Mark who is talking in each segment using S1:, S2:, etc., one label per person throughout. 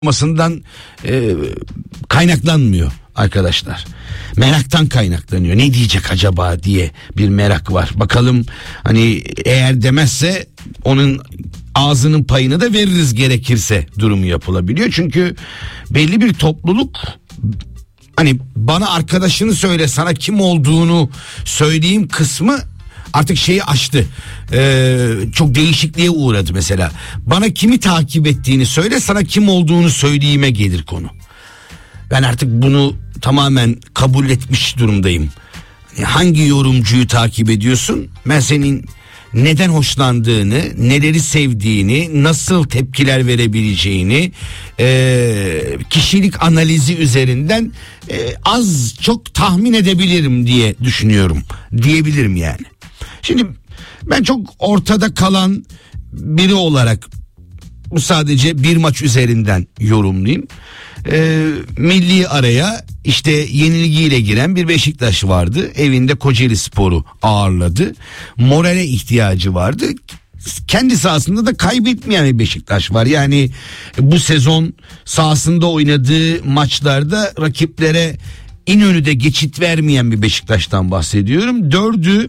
S1: olmasından kaynaklanmıyor arkadaşlar. Meraktan kaynaklanıyor. Ne diyecek acaba diye bir merak var. Bakalım, hani eğer demezse onun ağzının payını da veririz gerekirse durumu yapılabiliyor. Çünkü belli bir topluluk, hani bana arkadaşını söyle, sana kim olduğunu söyleyeyim kısmı artık şeyi aştı. Çok değişikliğe uğradı mesela. Bana kimi takip ettiğini söyle, sana kim olduğunu söyleyeyime gelir konu. Ben artık bunu tamamen kabul etmiş durumdayım. Hangi yorumcuyu takip ediyorsun? Ben senin neden hoşlandığını, neleri sevdiğini, nasıl tepkiler verebileceğini, kişilik analizi üzerinden az çok tahmin edebilirim diye düşünüyorum. Diyebilirim yani. Şimdi ben çok ortada kalan biri olarak bu sadece bir maç üzerinden yorumlayayım. Milli araya işte yenilgiyle giren bir Beşiktaş vardı. Evinde Kocaelispor'u ağırladı. Morale ihtiyacı vardı. Kendi sahasında da kaybetmeyen bir Beşiktaş var. Yani bu sezon sahasında oynadığı maçlarda rakiplere İnönü'de geçit vermeyen bir Beşiktaş'tan bahsediyorum. 4'ü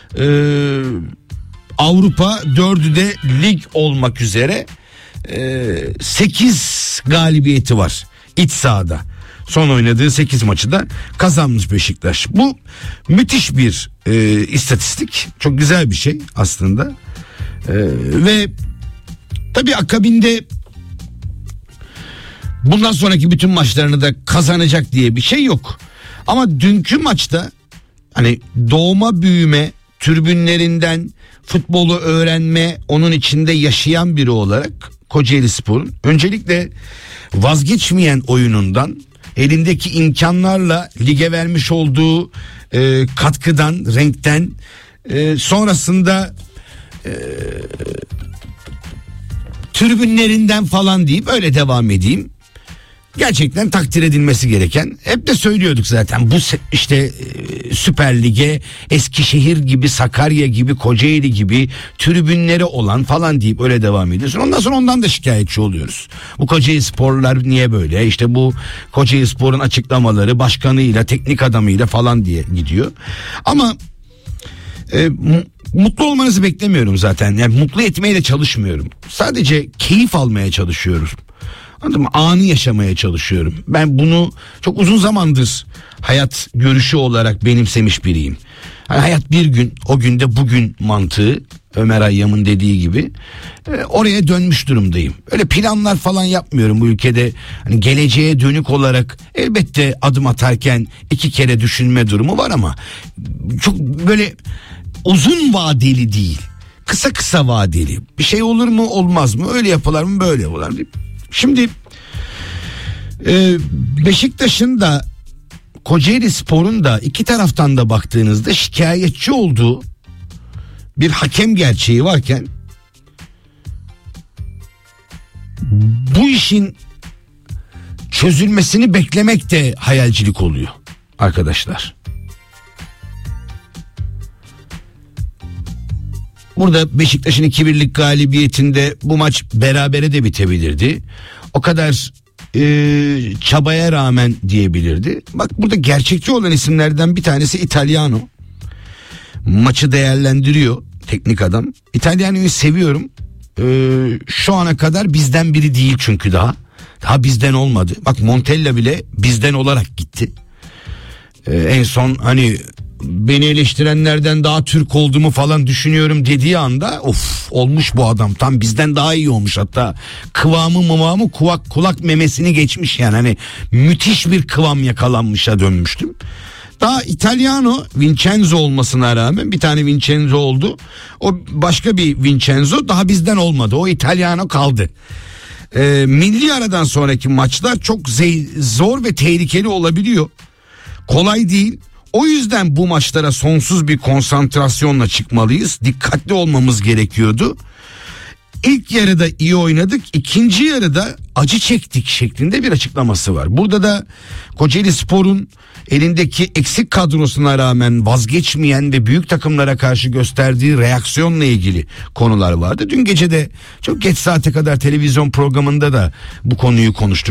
S1: Avrupa, 4'ü de lig olmak üzere 8 galibiyeti var iç sahada. Son oynadığı 8 maçı da kazanmış Beşiktaş. Bu müthiş bir istatistik. Çok güzel bir şey aslında. Ve tabii akabinde bundan sonraki bütün maçlarını da kazanacak diye bir şey yok. Ama dünkü maçta hani doğma büyüme, tribünlerinden futbolu öğrenme, onun içinde yaşayan biri olarak Kocaelispor'un öncelikle vazgeçmeyen oyunundan, elindeki imkanlarla lige vermiş olduğu katkıdan, renkten, sonrasında tribünlerinden falan deyip öyle devam edeyim. Gerçekten takdir edilmesi gereken, hep de söylüyorduk zaten, bu işte Süper Lig'e Eskişehir gibi, Sakarya gibi, Kocaeli gibi tribünleri olan falan deyip öyle devam ediyorsun. Ondan sonra ondan da şikayetçi oluyoruz. Bu Kocaelisporlular niye böyle? İşte bu Kocaelispor'un açıklamaları başkanıyla, teknik adamıyla falan diye gidiyor. Ama mutlu olmanızı beklemiyorum zaten. Yani mutlu etmeye de çalışmıyorum. Sadece keyif almaya çalışıyorum. Anladın mı? Anı yaşamaya çalışıyorum. Ben bunu çok uzun zamandır hayat görüşü olarak benimsemiş biriyim. Yani hayat bir gün, o günde bugün mantığı, Ömer Hayyam'ın dediği gibi oraya dönmüş durumdayım. Öyle planlar falan yapmıyorum bu ülkede. Hani geleceğe dönük olarak elbette adım atarken 2 kere düşünme durumu var ama çok böyle uzun vadeli değil. Kısa vadeli. Bir şey olur mu, olmaz mı? Öyle yapılar mı, böyle yapılar mı? Şimdi Beşiktaş'ın da Kocaelispor'un da iki taraftan da baktığınızda şikayetçi olduğu bir hakem gerçeği varken bu işin çözülmesini beklemek de hayalcilik oluyor arkadaşlar. Burada Beşiktaş'ın 2-1'lik galibiyetinde bu maç berabere de bitebilirdi. O kadar çabaya rağmen diyebilirdi. Bak, burada gerçekçi olan isimlerden bir tanesi Italiano. Maçı değerlendiriyor teknik adam. Italiano'yu seviyorum. Şu ana kadar bizden biri değil çünkü daha bizden olmadı. Bak, Montella bile bizden olarak gitti. En son hani beni eleştirenlerden daha Türk olduğumu falan düşünüyorum dediği anda olmuş bu adam, tam bizden daha iyi olmuş, hatta kıvamı kulak memesini geçmiş, yani hani müthiş bir kıvam yakalanmışa dönmüştüm. Daha Italiano, Vincenzo olmasına rağmen bir tane Vincenzo oldu, o başka bir Vincenzo, daha bizden olmadı, o Italiano kaldı. Milli aradan sonraki maçlar çok zor ve tehlikeli olabiliyor, kolay değil. O yüzden bu maçlara sonsuz bir konsantrasyonla çıkmalıyız. Dikkatli olmamız gerekiyordu. İlk yarıda iyi oynadık, ikinci yarıda acı çektik şeklinde bir açıklaması var. Burada da Kocaelispor'un elindeki eksik kadrosuna rağmen vazgeçmeyen ve büyük takımlara karşı gösterdiği reaksiyonla ilgili konular vardı. Dün gece de çok geç saate kadar televizyon programında da bu konuyu konuştuk.